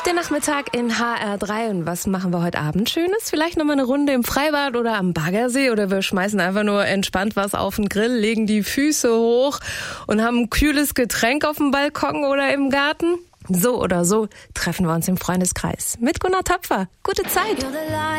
Der Nachmittag in HR3 und was machen wir heute Abend Schönes? Vielleicht nochmal eine Runde im Freibad oder am Baggersee oder wir schmeißen einfach nur entspannt was auf den Grill, legen die Füße hoch und haben ein kühles Getränk auf dem Balkon oder im Garten. So oder so treffen wir uns im Freundeskreis mit Gunnar Töpfer. Gute Zeit!